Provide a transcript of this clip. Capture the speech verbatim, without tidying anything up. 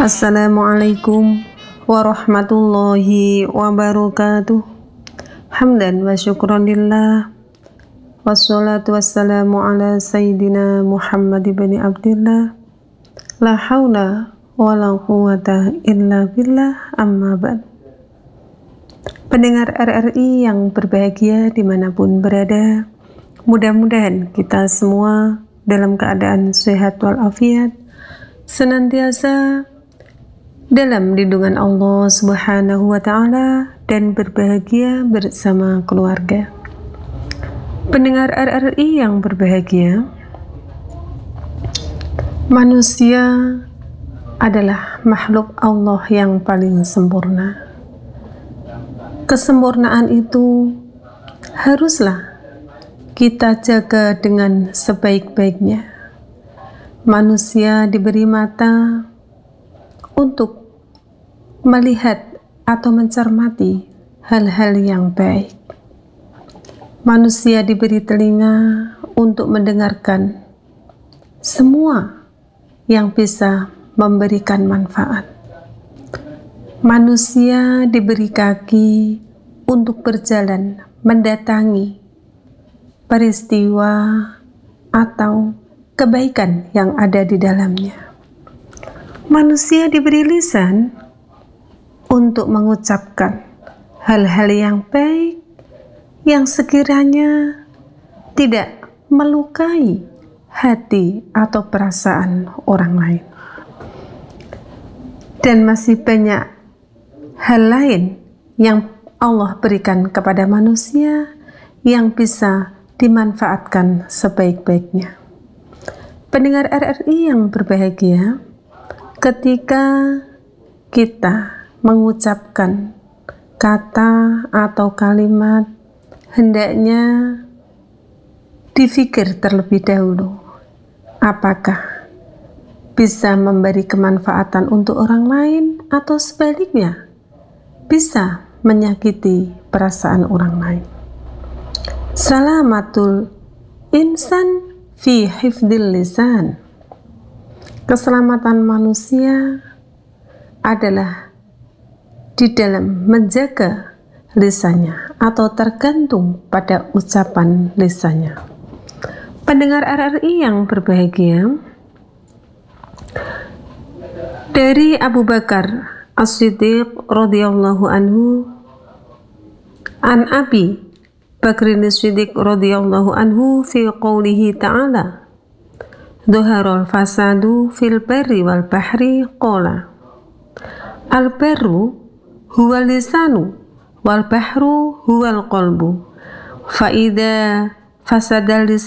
Assalamualaikum warahmatullahi wabarakatuh. Hamdan wa syukran lillah, wassalatu wassalamu ala sayyidina Muhammad ibn Abdillah, la hawla wa la quwata illa billah, amma ba'd. Pendengar R R I yang berbahagia dimanapun berada, mudah-mudahan kita semua dalam keadaan sehat walafiat, senantiasa dalam lindungan Allah Subhanahu wa Ta'ala, dan berbahagia bersama keluarga. Pendengar R R I yang berbahagia, manusia adalah makhluk Allah yang paling sempurna. Kesempurnaan itu haruslah kita jaga dengan sebaik-baiknya. Manusia diberi mata untuk melihat atau mencermati hal-hal yang baik. Manusia diberi telinga untuk mendengarkan semua yang bisa memberikan manfaat. Manusia diberi kaki untuk berjalan mendatangi peristiwa atau kebaikan yang ada di dalamnya. Manusia diberi lisan untuk mengucapkan hal-hal yang baik yang sekiranya tidak melukai hati atau perasaan orang lain. Dan masih banyak hal lain yang Allah berikan kepada manusia yang bisa dimanfaatkan sebaik-baiknya. Pendengar R R I yang berbahagia, ketika kita mengucapkan kata atau kalimat, hendaknya dipikir terlebih dahulu apakah bisa memberi kemanfaatan untuk orang lain atau sebaliknya bisa menyakiti perasaan orang lain. Salamatul insan fi hifdil lisan. Keselamatan manusia adalah di dalam menjaga lisannya atau tergantung pada ucapan lisannya. Pendengar R R I yang berbahagia, dari Abu Bakar As-Siddiq radhiyallahu anhu, an Abi Bakrin As-Siddiq radhiyallahu anhu fi qawlihi ta'ala, dhuharul fasadu fil barri wal bahri, qala al barru huwa lisanu wal bahru huwal qalbu, fa idza fasadal